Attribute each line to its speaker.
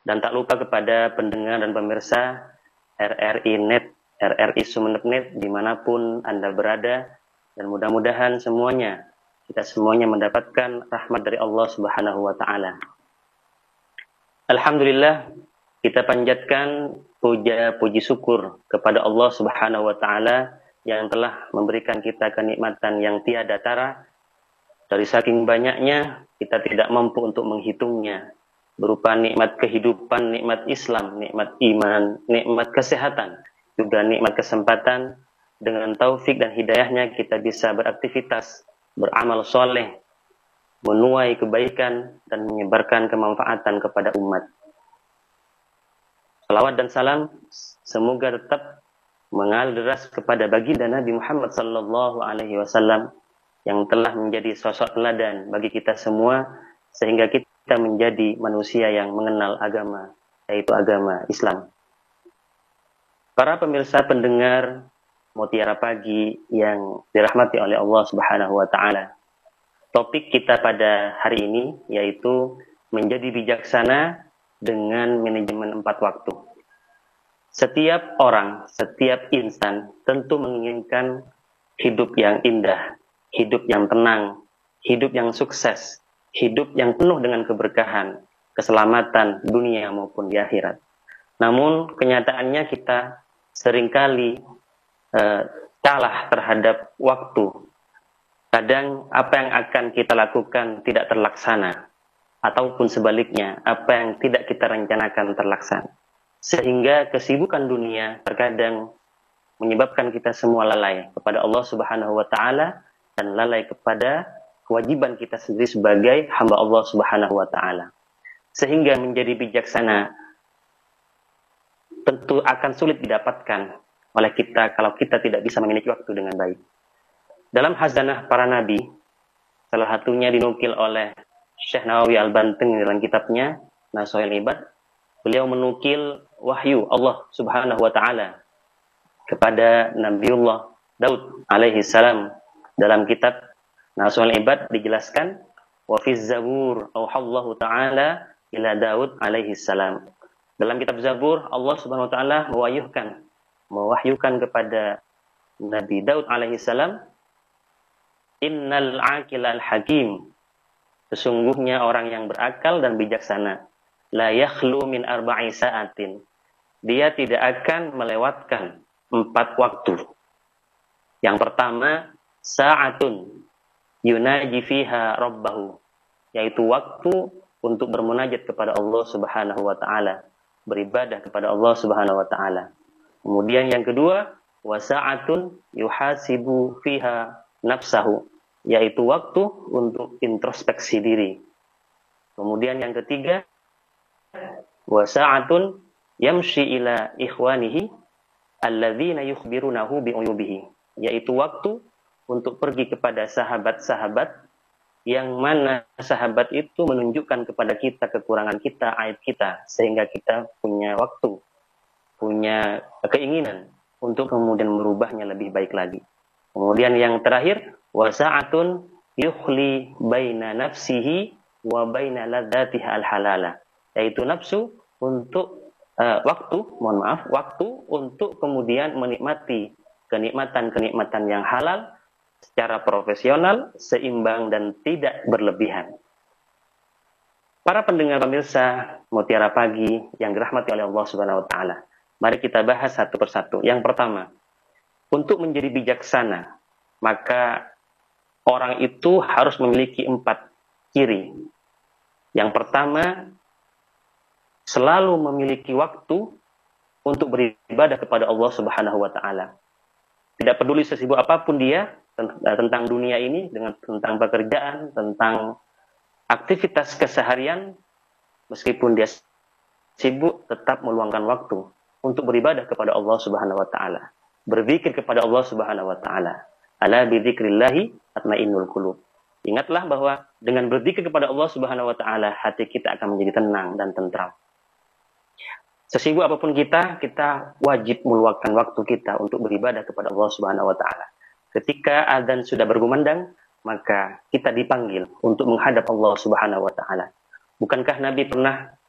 Speaker 1: Dan tak lupa kepada pendengar dan pemirsa RRI Net, RRI Sumeneb Net, dimanapun Anda berada, dan mudah-mudahan kita semuanya mendapatkan rahmat dari Allah Subhanahu wa Ta'ala. Alhamdulillah, kita panjatkan puji syukur kepada Allah Subhanahu wa Ta'ala yang telah memberikan kita kenikmatan yang tiada tara. Dari saking banyaknya, kita tidak mampu untuk menghitungnya, berupa nikmat kehidupan, nikmat Islam, nikmat iman, nikmat kesehatan, juga nikmat kesempatan. Dengan taufik dan hidayahnya kita bisa beraktivitas, beramal soleh, menuai kebaikan, dan menyebarkan kemanfaatan kepada umat. Salawat dan salam semoga tetap mengalir deras kepada baginda Nabi Muhammad sallallahu alaihi wasallam yang telah menjadi sosok teladan bagi kita semua, sehingga kita menjadi manusia yang mengenal agama, yaitu agama Islam. Para pemirsa pendengar Mutiara Pagi yang dirahmati oleh Allah Subhanahu wa Ta'ala, topik kita pada hari ini yaitu menjadi bijaksana dengan manajemen 4 waktu. Setiap orang, setiap insan tentu menginginkan hidup yang indah, hidup yang tenang, hidup yang sukses, hidup yang penuh dengan keberkahan, keselamatan dunia maupun di akhirat. Namun kenyataannya kita seringkali kalah terhadap waktu. Kadang apa yang akan kita lakukan tidak terlaksana, ataupun sebaliknya, apa yang tidak kita rencanakan terlaksana. Sehingga kesibukan dunia terkadang menyebabkan kita semua lalai kepada Allah Subhanahu wa Ta'ala dan lalai kepada kewajiban kita sendiri sebagai hamba Allah Subhanahu wa Ta'ala. Sehingga menjadi bijaksana tentu akan sulit didapatkan oleh kita kalau kita tidak bisa memiliki waktu dengan baik. Dalam Khazanah Para Nabi, salah satunya dinukil oleh Syekh Nawawi Al-Banten dalam kitabnya Nasha'il Ibad, beliau menukil wahyu Allah Subhanahu wa Ta'ala kepada Nabiullah Daud alaihi salam. Dalam kitab Nasha'il Ibad dijelaskan, wa fiz Zabur auhallahu ta'ala ila Daud alaihi salam. Dalam kitab Zabur, Allah Subhanahu wa Ta'ala mewahyukan kepada Nabi Daud alaihi salam, innal aqilal hakim, sesungguhnya orang yang berakal dan bijaksana, la yakhlu min arba'i sa'atin, dia tidak akan melewatkan 4 waktu. Yang pertama, sa'atun yunaji fiha rabbahu, yaitu waktu untuk bermunajat kepada Allah Subhanahu wa Ta'ala, beribadah kepada Allah Subhanahu wa Ta'ala. Kemudian yang kedua, wa sa'atun yuhasibu fiha nafsahu, yaitu waktu untuk introspeksi diri. Kemudian yang ketiga, wa sa'atun yamshi ila ikhwanihi alladzina yukhbirunahu bi'uyubihi, yaitu waktu untuk pergi kepada sahabat-sahabat yang mana sahabat itu menunjukkan kepada kita kekurangan kita, aib kita, sehingga kita punya waktu, punya keinginan untuk kemudian merubahnya lebih baik lagi. Kemudian yang terakhir, wa sa'atun yukhli baina nafsihi wa baina ladzatiha al-halala, yaitu nafsu untuk waktu untuk kemudian menikmati kenikmatan-kenikmatan yang halal secara profesional, seimbang dan tidak berlebihan. Para pendengar pemirsa Mutiara Pagi yang dirahmati oleh Allah Subhanahu wa Ta'ala, mari kita bahas satu persatu. Yang pertama, untuk menjadi bijaksana, maka orang itu harus memiliki 4 ciri. Yang pertama, selalu memiliki waktu untuk beribadah kepada Allah Subhanahu wa Ta'ala. Tidak peduli sesibuk apapun dia tentang dunia ini, tentang pekerjaan, tentang aktivitas keseharian, meskipun dia sibuk, tetap meluangkan waktu untuk beribadah kepada Allah Subhanahu wa Ta'ala, berzikir kepada Allah Subhanahu wa Ta'ala. Ala bidzikrillahi tatmainnul qulub. Ingatlah bahwa dengan berzikir kepada Allah Subhanahu wa Ta'ala, hati kita akan menjadi tenang dan tentram. Sesibuk apapun kita wajib meluangkan waktu kita untuk beribadah kepada Allah Subhanahu wa Ta'ala. Ketika adzan sudah berkumandang, maka kita dipanggil untuk menghadap Allah Subhanahu wa Ta'ala. Bukankah Nabi pernah